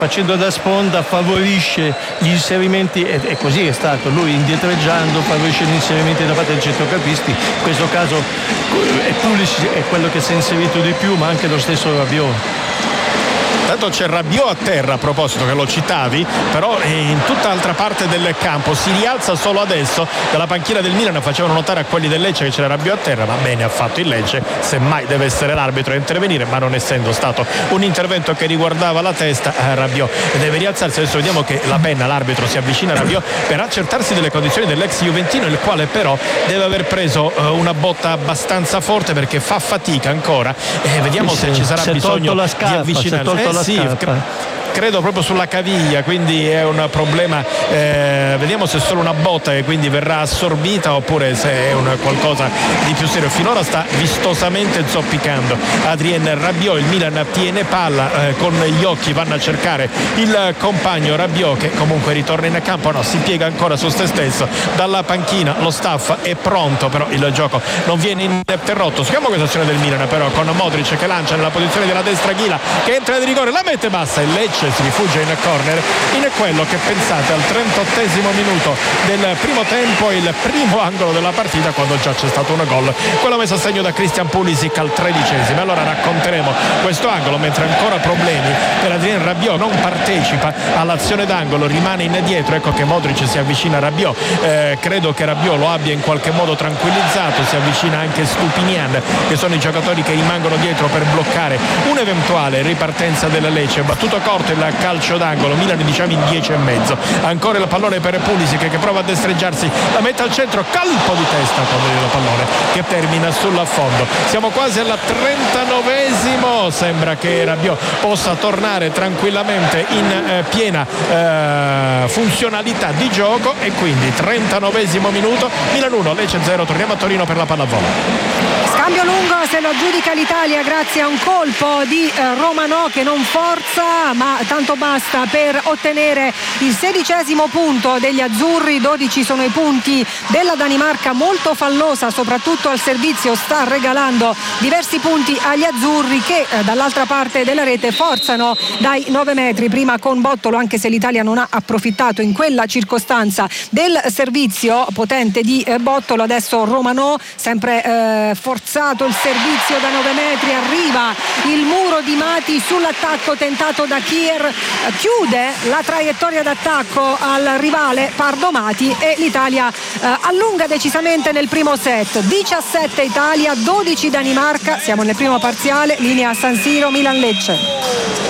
facendo da sponda favorisce gli inserimenti, e così è stato, lui indietreggiando favorisce gli inserimenti da parte dei centrocampisti. In questo caso Pulisic è quello che si è inserito di più, ma anche lo stesso Rabiot. Tanto c'è Rabiot a terra, a proposito, che lo citavi, però in tutta altra parte del campo si rialza solo adesso dalla panchina del Milan. Facevano notare a quelli del Lecce che c'era Rabiot a terra, ma bene ha fatto il Lecce, semmai deve essere l'arbitro a intervenire, ma non essendo stato un intervento che riguardava la testa, Rabiot deve rialzarsi. Adesso vediamo che la penna, l'arbitro si avvicina a Rabiot per accertarsi delle condizioni dell'ex juventino, il quale però deve aver preso una botta abbastanza forte perché fa fatica ancora, e vediamo se ci sarà bisogno di avvicinarsi. Credo proprio sulla caviglia, quindi è un problema, vediamo se è solo una botta e quindi verrà assorbita oppure se è qualcosa di più serio. Finora sta vistosamente zoppicando Adrien Rabiot, il Milan tiene palla, con gli occhi vanno a cercare il compagno Rabiot, che comunque ritorna in campo, no, si piega ancora su se stesso, dalla panchina lo staff è pronto, però il gioco non viene interrotto. Seguiamo questa azione del Milan però con Modric che lancia nella posizione della destra Ghila, che entra di rigore, la mette bassa e Lecce si rifugia in corner, in quello che pensate al 38esimo minuto del primo tempo, il primo angolo della partita, quando già c'è stato un gol, quello messo a segno da Christian Pulisic al 13esimo. Allora racconteremo questo angolo, mentre ancora problemi per Adrien Rabiot, non partecipa all'azione d'angolo, rimane indietro. Ecco che Modric si avvicina a Rabiot, credo che Rabiot lo abbia in qualche modo tranquillizzato, si avvicina anche Stupinian, che sono i giocatori che rimangono dietro per bloccare un'eventuale ripartenza della Lecce. Battuto corto il calcio d'angolo, Milan diciamo in 10,5. Ancora il pallone per Pulisic che prova a destreggiarsi, la mette al centro, colpo di testa con il pallone che termina sull'affondo. Siamo quasi al 39esimo, sembra che Rabiot possa tornare tranquillamente in piena funzionalità di gioco, e quindi 39esimo minuto, Milan 1 Lecce 0. Torniamo a Torino per la pallavolo. Scambio lungo, se lo aggiudica l'Italia grazie a un colpo di Romano che non forza, ma tanto basta per ottenere il 16° punto degli azzurri. 12 sono i punti della Danimarca, molto fallosa soprattutto al servizio, sta regalando diversi punti agli azzurri, che dall'altra parte della rete forzano dai 9 metri, prima con Bottolo, anche se l'Italia non ha approfittato in quella circostanza del servizio potente di Bottolo. Adesso Romano, sempre forzato il servizio da 9 metri, arriva il muro di Mati sull'attacco tentato da Kier, chiude la traiettoria d'attacco al rivale Pardo Mati, e l'Italia allunga decisamente nel primo set. 17 Italia, 12 Danimarca. Siamo nel primo parziale, linea San Siro, Milan-Lecce.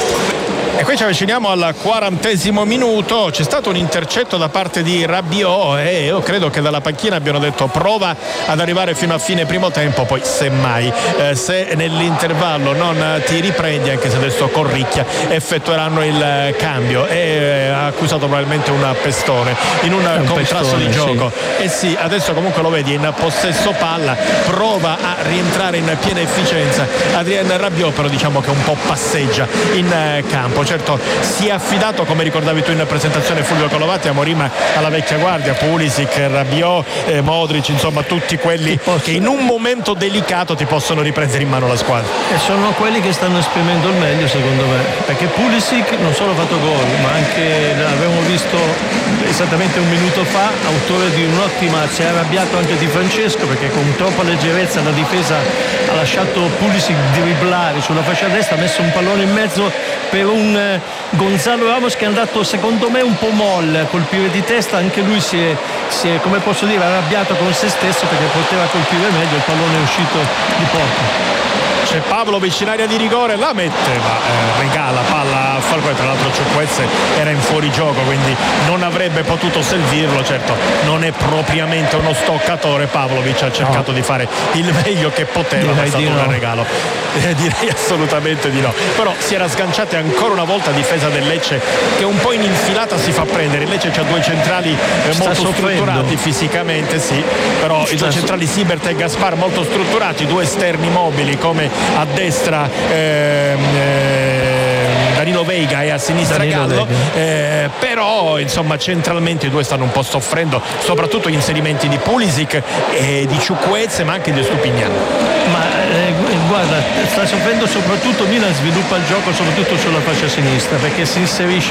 E qui ci avviciniamo al 40esimo minuto, c'è stato un intercetto da parte di Rabiot e io credo che dalla panchina abbiano detto prova ad arrivare fino a fine primo tempo, poi semmai se nell'intervallo non ti riprendi, anche se adesso con Ricchia effettueranno il cambio, e ha accusato probabilmente un pestone in un contrasto di gioco. Sì. E sì, adesso comunque lo vedi in possesso palla, prova a rientrare in piena efficienza Adrien Rabiot, però diciamo che un po' passeggia in campo. Certo, si è affidato, come ricordavi tu in presentazione Fulvio Colovatti, a Mourinho, alla vecchia guardia, Pulisic, Rabiot, Modric, insomma tutti quelli che in un momento delicato ti possono riprendere in mano la squadra. E sono quelli che stanno esprimendo il meglio secondo me, perché Pulisic non solo ha fatto gol, ma anche l'abbiamo visto esattamente un minuto fa, autore di un'ottima, si è arrabbiato anche Di Francesco perché con troppa leggerezza la difesa ha lasciato Pulisic dribblare sulla fascia destra, ha messo un pallone in mezzo per un Gonzalo Ramos che è andato secondo me un po' molle a colpire di testa. Anche lui si è come posso dire arrabbiato con se stesso perché poteva colpire meglio, il pallone è uscito di poco. C'è Pavlovic in area di rigore, la mette, ma regala palla a Falcone. Tra l'altro Ciukwueze era in fuorigioco, quindi non avrebbe potuto servirlo. Certo, non è propriamente uno stoccatore. Pavlovic ha cercato di fare il meglio che poteva, ma è stato un regalo. Direi assolutamente di no. Però si era sganciata ancora una volta difesa del Lecce, che un po' in infilata si fa prendere. Il Lecce c'ha due centrali molto strutturati fisicamente, sì, però i due centrali Sibert e Gaspar molto strutturati, due esterni mobili come a destra Danilo Veiga e a sinistra Gallo, però insomma centralmente i due stanno un po' soffrendo, soprattutto gli inserimenti di Pulisic e di Chukwueze, ma anche di Estupiñán. Ma guarda, sta soffrendo soprattutto Milan, sviluppa il gioco soprattutto sulla fascia sinistra, perché si inserisce